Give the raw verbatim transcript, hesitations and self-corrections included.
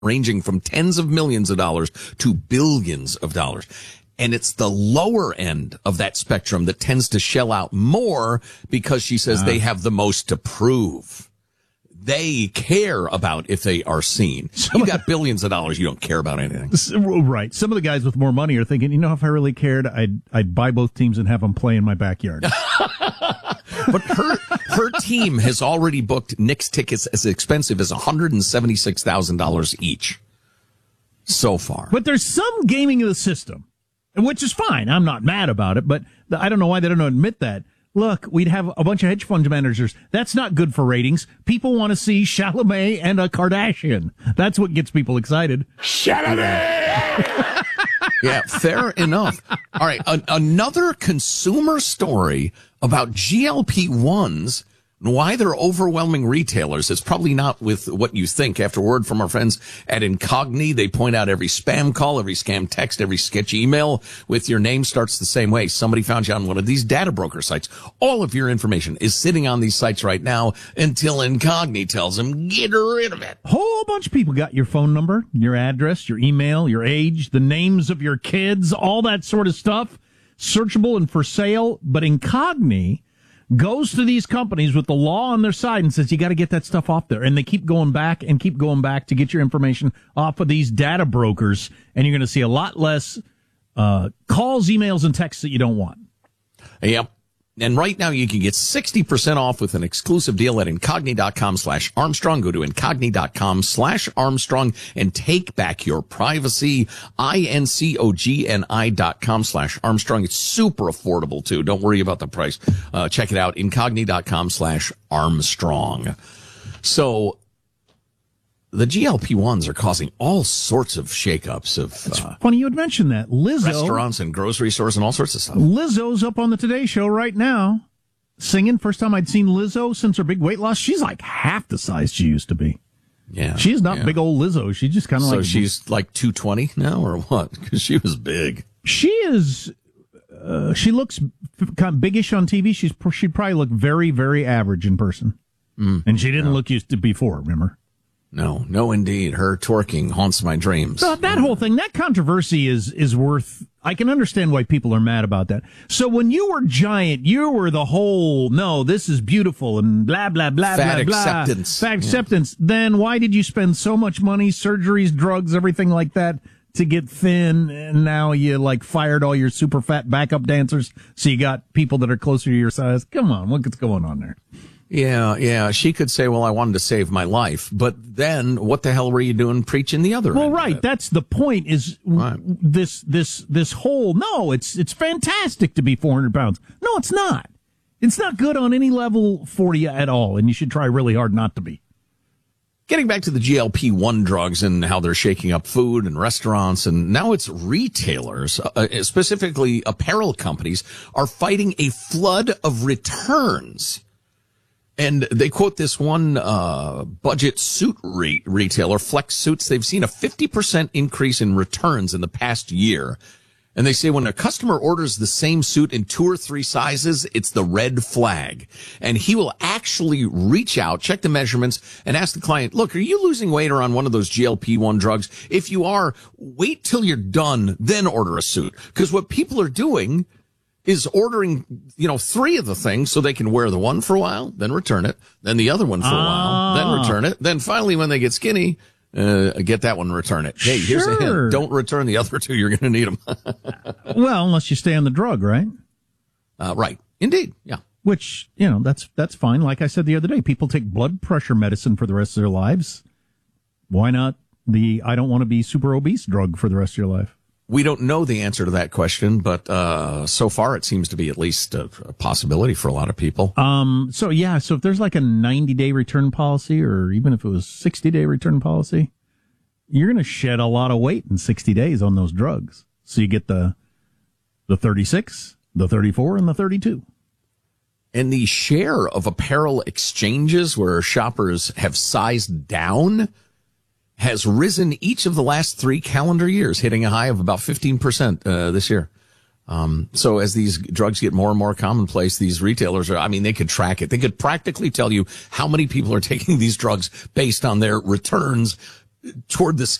ranging from tens of millions of dollars to billions of dollars. And it's the lower end of that spectrum that tends to shell out more because she says uh. they have the most to prove. They care about if they are seen. You got billions of dollars, you don't care about anything. Right. Some of the guys with more money are thinking, you know, if I really cared, I'd I'd buy both teams and have them play in my backyard. But her her team has already booked Knicks tickets as expensive as one hundred seventy-six thousand dollars each so far. But there's some gaming of the system, which is fine. I'm not mad about it, but I don't know why they don't admit that. Look, we'd have a bunch of hedge fund managers. That's not good for ratings. People want to see Chalamet and a Kardashian. That's what gets people excited. Chalamet! Yeah, fair enough. All right, a- another consumer story about G L P ones and why they're overwhelming retailers. It's probably not with what you think. After word from our friends at Incogni, they point out every spam call, every scam text, every sketch email with your name starts the same way. Somebody found you on one of these data broker sites. All of your information is sitting on these sites right now until Incogni tells them, get rid of it. Whole bunch of people got your phone number, your address, your email, your age, the names of your kids, all that sort of stuff, searchable and for sale. But Incogni goes to these companies with the law on their side and says, you got to get that stuff off there. And they keep going back and keep going back to get your information off of these data brokers. And you're going to see a lot less uh calls, emails, and texts that you don't want. Yep. And right now you can get sixty percent off with an exclusive deal at Incogni.com slash Armstrong. Go to Incogni.com slash Armstrong and take back your privacy. I-N-C-O-G-N-I dot com slash Armstrong. It's super affordable too. Don't worry about the price. Uh, check it out. Incogni.com slash Armstrong. So the G L P ones are causing all sorts of shakeups of It's uh, funny you would mention that. Lizzo, restaurants and grocery stores and all sorts of stuff. Lizzo's up on the Today Show right now singing. First time I'd seen Lizzo since her big weight loss. She's like half the size she used to be. Yeah, she's not yeah. big old Lizzo. She's just kind of so like. So she's like two twenty now or what? Because she was big. She is. Uh, she looks kind of biggish on T V. She's she'd probably look very, very average in person. Mm, and she didn't yeah. look used to before, remember? No, no, indeed. Her twerking haunts my dreams. So that whole thing, that controversy is is worth. I can understand why people are mad about that. So when you were giant, you were the whole, no, this is beautiful and blah, blah, blah, Fat blah, acceptance. blah. Fat acceptance. Yeah. Then why did you spend so much money, surgeries, drugs, everything like that to get thin? And now you like fired all your super fat backup dancers. So you got people that are closer to your size. Come on, what's going on there? Yeah, yeah. She could say, well, I wanted to save my life. But then what the hell were you doing preaching the other well, end? Well, right. That's the point is right. this, this, this whole, no, it's, it's fantastic to be four hundred pounds. No, it's not. It's not good on any level for you at all. And you should try really hard not to be. Getting back to the G L P one drugs and how they're shaking up food and restaurants, and now it's retailers, uh, specifically apparel companies, are fighting a flood of returns. And they quote this one uh budget suit re- retailer, Flex Suits. They've seen a fifty percent increase in returns in the past year. And they say when a customer orders the same suit in two or three sizes, it's the red flag. And he will actually reach out, check the measurements, and ask the client, look, are you losing weight or on one of those G L P one drugs? If you are, wait till you're done, then order a suit. Because what people are doing is ordering, you know, three of the things so they can wear the one for a while, then return it, then the other one for a ah. while, then return it. Then finally, when they get skinny, uh, get that one and return it. Hey, here's sure. a hint. Don't return the other two. You're going to need them. Well, unless you stay on the drug, right? Uh, right. Indeed. Yeah. Which, you know, that's, that's fine. Like I said the other day, people take blood pressure medicine for the rest of their lives. Why not the I don't want to be super obese drug for the rest of your life? We don't know the answer to that question, but uh so far it seems to be at least a, a possibility for a lot of people. Um. So, yeah, so if there's like a ninety-day return policy, or even if it was sixty-day return policy, you're going to shed a lot of weight in sixty days on those drugs. So you get the the thirty-six, the thirty-four, and the thirty-two. And the share of apparel exchanges where shoppers have sized down has risen each of the last three calendar years, hitting a high of about fifteen percent uh, this year. Um, so as these drugs get more and more commonplace, these retailers are, I mean, they could track it. They could practically tell you how many people are taking these drugs based on their returns toward the